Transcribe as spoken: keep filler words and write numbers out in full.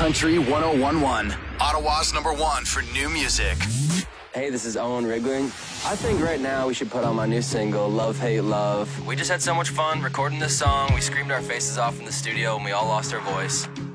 Country one oh one one, Ottawa's number one for new music. Hey, this is Owen Rigling. I think right now we should put on my new single, Love, Hate, Love. We just had so much fun recording this song. We screamed our faces off in the studio and we all lost our voice.